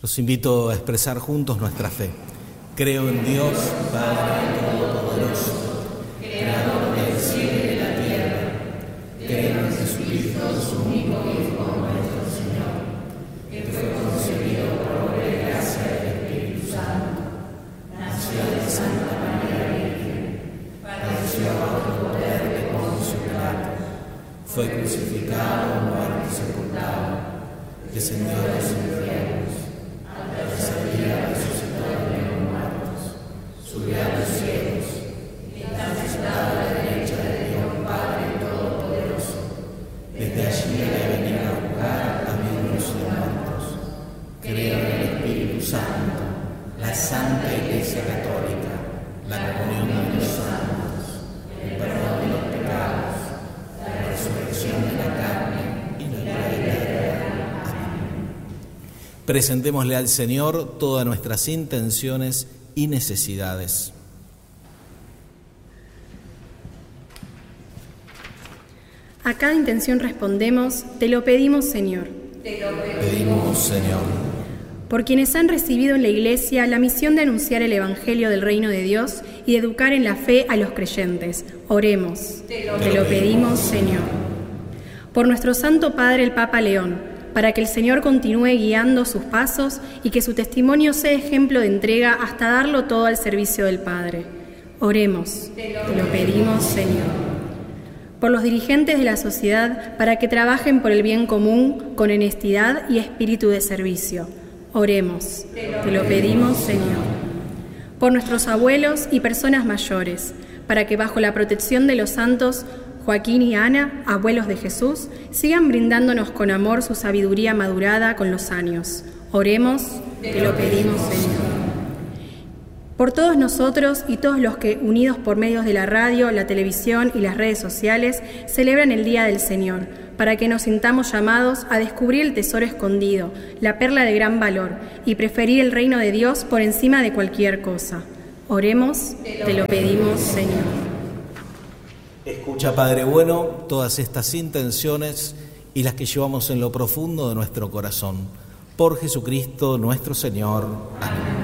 Los invito a expresar juntos nuestra fe. Creo en Dios, Padre Todopoderoso, Creador del cielo y de la tierra. Creo en Jesucristo, su único Hijo, nuestro Señor, que fue concebido por obra y gracia del Espíritu Santo. Nació de Santa María Virgen, padeció bajo el poder de Poncio Pilato, fue crucificado, muerto y sepultado, descendió de los infiernos, al tercer día resucitó de los muertos, subió a los cielos, y está sentado a la derecha de Dios Padre Todopoderoso. Desde allí ha de venir a juzgar a vivos y muertos. Creo en el Espíritu Santo, la Santa Iglesia Católica, la comunión de los santos, el perdón de los pecados, la resurrección de la carne y la vida eterna. Amén. Presentémosle al Señor todas nuestras intenciones y necesidades. A cada intención respondemos: te lo pedimos, Señor. Te lo pedimos, Señor. Por quienes han recibido en la Iglesia la misión de anunciar el Evangelio del Reino de Dios y de educar en la fe a los creyentes, oremos. Te lo pedimos, Señor. Por nuestro Santo Padre, el Papa León, para que el Señor continúe guiando sus pasos y que su testimonio sea ejemplo de entrega hasta darlo todo al servicio del Padre. Oremos. Te lo pedimos, Señor. Por los dirigentes de la sociedad, para que trabajen por el bien común con honestidad y espíritu de servicio. Oremos. Te lo pedimos, Señor. Por nuestros abuelos y personas mayores, para que bajo la protección de los santos Joaquín y Ana, abuelos de Jesús, sigan brindándonos con amor su sabiduría madurada con los años. Oremos. Te lo pedimos, Señor. Por todos nosotros y todos los que, unidos por medios de la radio, la televisión y las redes sociales, celebran el Día del Señor, para que nos sintamos llamados a descubrir el tesoro escondido, la perla de gran valor, y preferir el reino de Dios por encima de cualquier cosa. Oremos. Te lo pedimos, Señor. Escucha, Padre bueno, todas estas intenciones y las que llevamos en lo profundo de nuestro corazón. Por Jesucristo nuestro Señor. Amén.